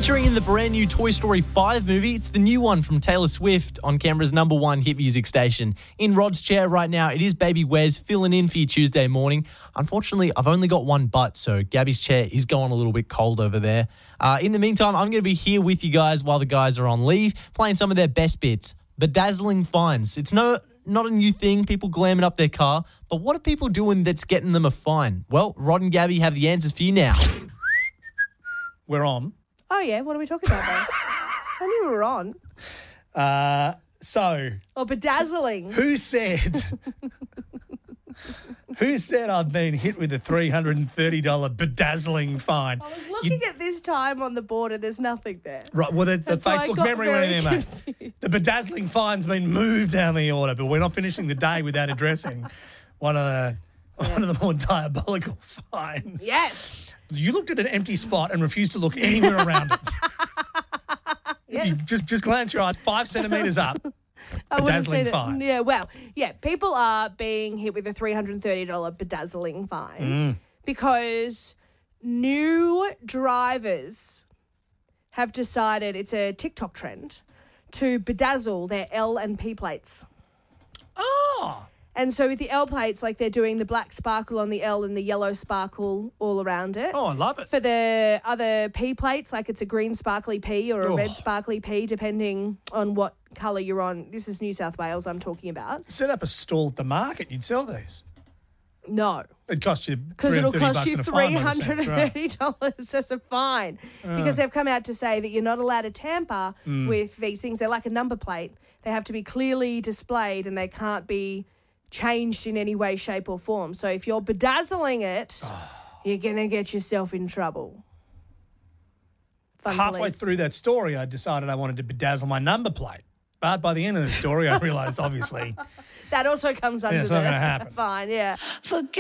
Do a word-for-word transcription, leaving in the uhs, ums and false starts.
Featuring in the brand new Toy Story five movie, it's the new one from Taylor Swift on Canberra's number one hit music station. In Rod's chair right now, it is baby Wes filling in for you Tuesday morning. Unfortunately, I've only got one butt, so Gabby's chair is going a little bit cold over there. Uh, in the meantime, I'm going to be here with you guys while the guys are on leave, playing some of their best bits. Bedazzling fines. It's no not a new thing, people glamming up their car, but what are people doing that's getting them a fine? Well, Rod and Gabby have the answers for you now. We're on. Oh, yeah. What are we talking about, though? I knew we were on. Uh, so. Or bedazzling. Who said... who said I've been hit with a three hundred thirty dollars bedazzling fine? I was looking you, at this time on the board and there's nothing there. Right, well, that's the so Facebook memory went in there, confused. mate. The bedazzling fine's been moved down the order, but we're not finishing the day without addressing one of the, yeah. one of the more diabolical fines. Yes. You looked at an empty spot and refused to look anywhere around it. Yes. You just, just glance your eyes five centimetres up. I Bedazzling fine. It. Yeah, well, yeah, people are being hit with a three hundred thirty dollars bedazzling fine mm. because new drivers have decided, it's a TikTok trend, to bedazzle their L and P plates. Oh. And so with the L plates, like they're doing the black sparkle on the L and the yellow sparkle all around it. Oh, I love it. For the other P plates, like it's a green sparkly P or a oh. red sparkly P, depending on what colour you're on. This is New South Wales I'm talking about. Set up a stall at the market, you'd sell these. No. It'd cost you Because it'll cost you three hundred thirty dollars right. as a fine. Uh. Because they've come out to say that you're not allowed to tamper mm. with these things. They're like a number plate. They have to be clearly displayed and they can't be changed in any way, shape or form. So if you're bedazzling it, oh. you're going to get yourself in trouble. Fun Halfway police. through that story, I decided I wanted to bedazzle my number plate. But by the end of the story, I realised, obviously... that also comes under yeah, it's not the going to happen. fine, yeah. Forget